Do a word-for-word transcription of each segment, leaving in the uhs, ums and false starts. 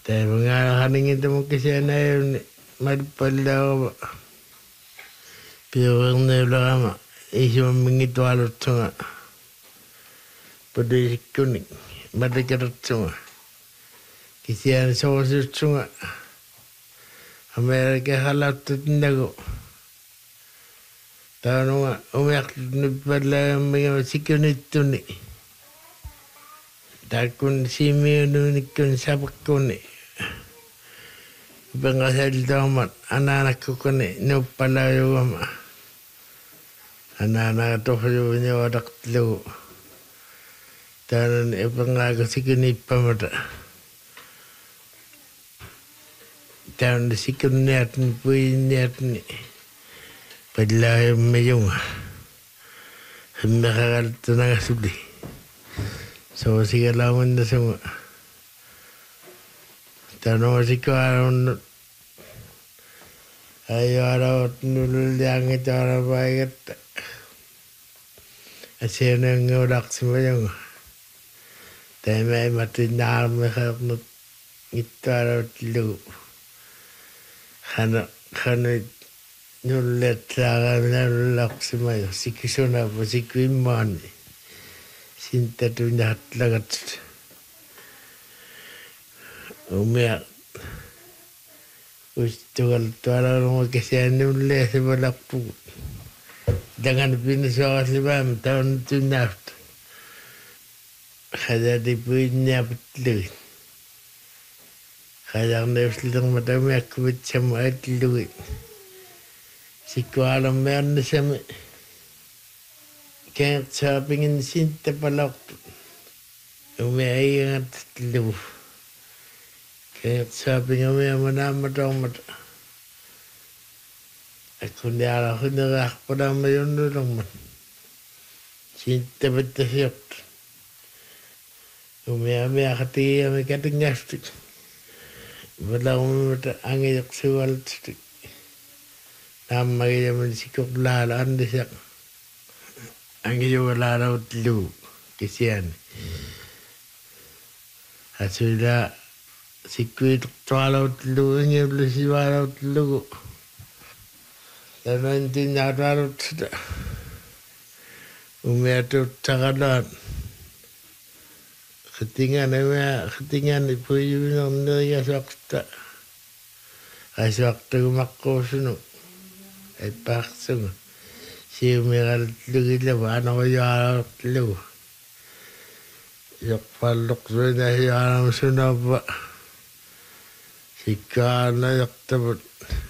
Tai mangala haning itu mungkin siya na yun malpala pero ne lama isu mingito alot tunga pada kuning pada kerut tunga kisian sosu tunga Amerika halat tindago tanonga umek nipala mga sikunit tuni takun simi nunikun sabakuni Bengasal damat anak-anak kuni nupala yung anak-anak tu punya wadak lu dan ipengaga sikuni pamata dan sikuni atni puini atni pada mayung hembakal tenang sudi so sigalaman dah semua dan orang sikar ayo ada nulul yang itu orang baik asyik ngodak semua yang tapi mati nyar mereka itu ada lu karena karena nulit lagan nulak semua sikisona sikiman cinta tu nyak lagat umyak Ustual tuara rumah kesian nulis sebelah pu. Jangan pindah sebab tahun tu naft. Kada dipunya betul. Kada naft sedang macam aku macam itu. Sikuala mana sama. Kaya saya ingin cinta palak. Umay ingat lu. Kaya sabi nga may manamatong mata. Ako hindi ala ko nakakpa na mayon lang man. Sinta ba't tasiyot. Umaya-maya katiya may katingastik. Wala kong mata ang iyak siwal stik. Namay naman si Kuklala andi siya. Ang iyo wala raw tlu. Kasi yan. At sila Sikit tualaw telu ingin beli siwalaw telu. Dan nanti nyaraw tidak. Umia tu cakadan. Ketinggan umia ketinggan ibu ibu namanya ya sakta. Asakta makko sunu. Ay paksung. Si umia telu gila mana wajah telu. Yak paluk sudah yang sunapa. Ikana yaktabut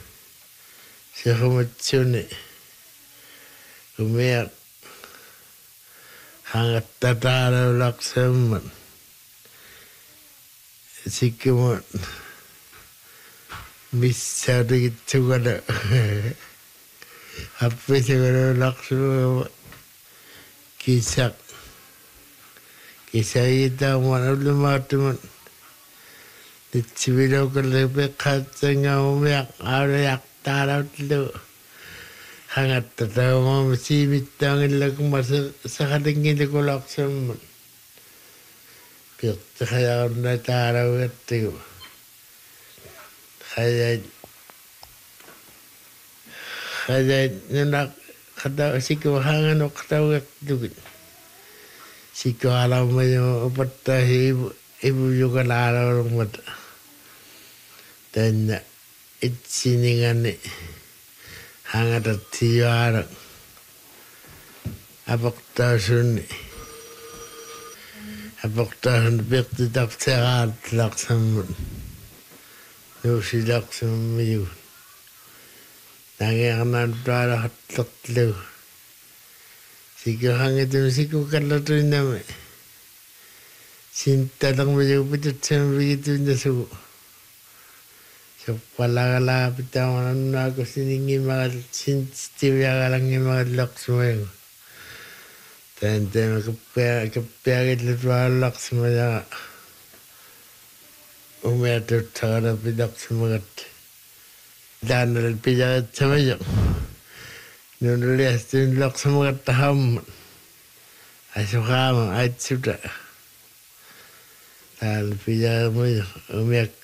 sihumatsuni umiyak hangat tatara laksaman sikimun bisa begitu kada apa segala laksaman kisah kisah itu mana belum teman Ditsibilo ko lepe katsenga umiyak arayak taraw tlo. Hangat tataw mo masimit tangin lang masa sa katingin ko laksaman. Kaya kaya na taraw at tiyo. Kaya kaya nuna kataw siko hangan o kataw at dugit. Siko alam mo yung upatahi ibu juga lara orang mata dan itsiningan ni hangat tiara abak tasun ni abak tasun bekti tak sehat laksamun nusi laksamun miyu nangyakanan para hatlak lu siku hangat yung siku kalatuin namin Cinta lang majupit sa begitu nasu. So pala kala pitawan na ako siningi mga sensitive ya lang yung mga locks mo yun. Tante makapaya kapayagit litwa locks mo ya. Umiyato takara pidak sa mga danal pidak sa mga. Nunulias yung locks sa mga taham. Ay sukama ay suda. Al pillar muy umiak